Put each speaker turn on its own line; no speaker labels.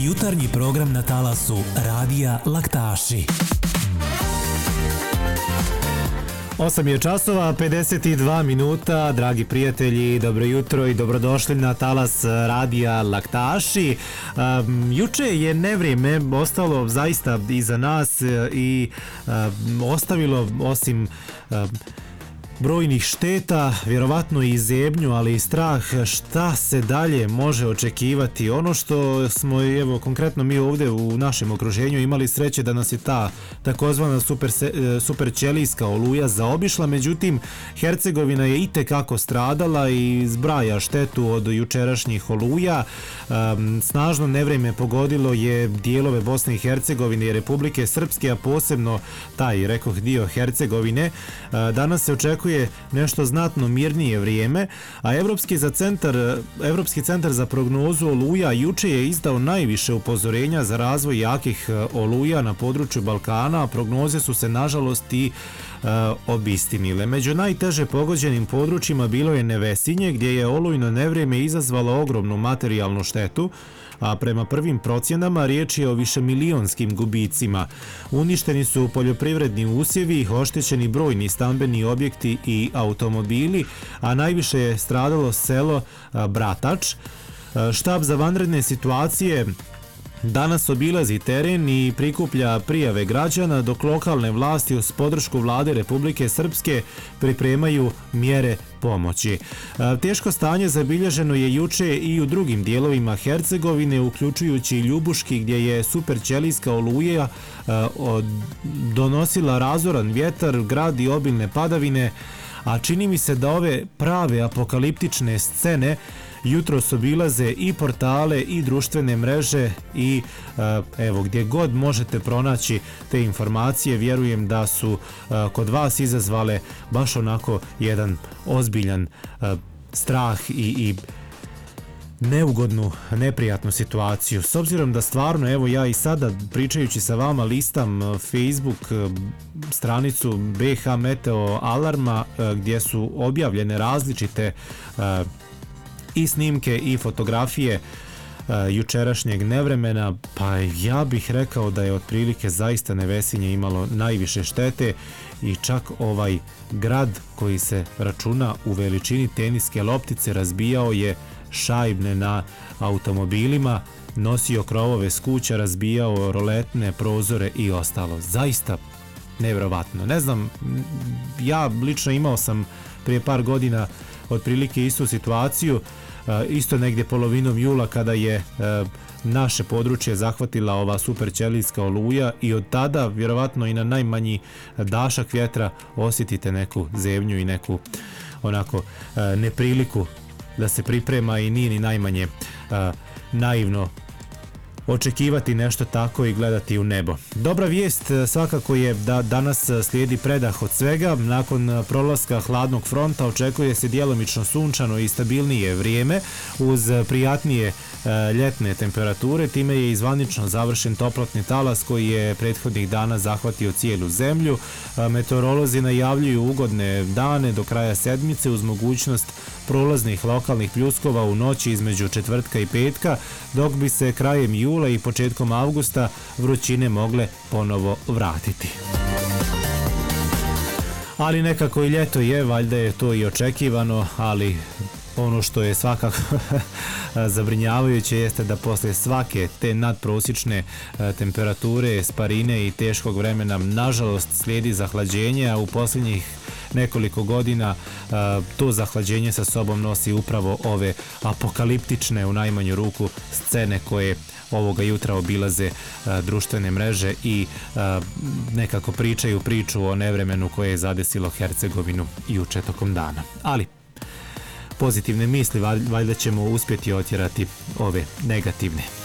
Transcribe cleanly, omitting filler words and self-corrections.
Jutarnji program na talasu Radija Laktaši. 8 je časova, 52 minuta, dragi prijatelji, dobro jutro i dobrodošli na talas Radija Laktaši. Juče je nevrijeme ostalo zaista iza nas i ostavilo osim brojnih šteta, vjerovatno i zebnju, ali i strah šta se dalje može očekivati. Ono što smo, evo, konkretno mi ovdje u našem okruženju imali sreće da nas je ta takozvana super ćelijska oluja zaobišla, međutim Hercegovina je itekako stradala i zbraja štetu od jučerašnjih oluja. Snažno nevrijeme pogodilo je dijelove Bosne i Hercegovine i Republike Srpske, a posebno taj, rekoh, dio Hercegovine. Danas se očekuje nešto znatno mirnije vrijeme, a Evropski centar za prognozu oluja juče je izdao najviše upozorenja za razvoj jakih oluja na području Balkana, a prognoze su se nažalost i obistinile. Među najteže pogođenim područjima bilo je Nevesinje, gdje je olujno nevrijeme izazvalo ogromnu materijalnu štetu, a prema prvim procjenama riječ je o višemilijonskim gubicima. Uništeni su poljoprivredni usjevi, oštećeni brojni stambeni objekti i automobili, a najviše je stradalo selo Bratač. Štab za vanredne situacije danas obilazi teren i prikuplja prijave građana, dok lokalne vlasti uz podršku vlade Republike Srpske pripremaju mjere pomoći. Teško stanje zabilježeno je juče i u drugim dijelovima Hercegovine, uključujući Ljubuški, gdje je super ćelijska oluja donosila razoran vjetar, grad i obilne padavine, a čini mi se da ove prave apokaliptične scene jutros obilaze i portale i društvene mreže i evo, gdje god možete pronaći te informacije, vjerujem da su kod vas izazvale baš onako jedan ozbiljan strah i neugodnu, neprijatnu situaciju. S obzirom da stvarno, evo, ja i sada pričajući sa vama listam Facebook stranicu BH Meteo Alarma, gdje su objavljene različite i snimke i fotografije jučerašnjeg nevremena, pa ja bih rekao da je otprilike zaista Nevesinje imalo najviše štete i čak ovaj grad koji se računa u veličini teniske loptice razbijao je šajbne na automobilima, nosio krovove s kuća, razbijao roletne prozore i ostalo. Zaista nevjerovatno. Ne znam, ja lično imao sam prije par godina otprilike istu situaciju, isto negdje polovinom jula, kada je naše područje zahvatila ova super ćelijska oluja, i od tada vjerovatno i na najmanji dašak vjetra osjetite neku zebnju i neku onako nepriliku da se priprema, i nije ni najmanje naivno očekivati nešto tako i gledati u nebo. Dobra vijest svakako je da danas slijedi predah od svega. Nakon prolaska hladnog fronta očekuje se djelomično sunčano i stabilnije vrijeme uz prijatnije ljetne temperature. Time je i zvanično završen toplotni talas koji je prethodnih dana zahvatio cijelu zemlju. Meteorolozi najavljuju ugodne dane do kraja sedmice uz mogućnost prolaznih lokalnih pljuskova u noći između četvrtka i petka, dok bi se krajem jula i početkom avgusta vrućine mogle ponovo vratiti. Ali nekako i ljeto je, valjda je to i očekivano, ali ono što je svakako zabrinjavajuće jeste da poslije svake te nadprosječne temperature, sparine i teškog vremena nažalost slijedi zahlađenje, a u posljednjih nekoliko godina to zahlađenje sa sobom nosi upravo ove apokaliptične, u najmanju ruku, scene koje ovoga jutra obilaze društvene mreže i nekako pričaju priču o nevremenu koje je zadesilo Hercegovinu juče tokom dana. Ali pozitivne misli valjda ćemo uspjeti otjerati ove negativne.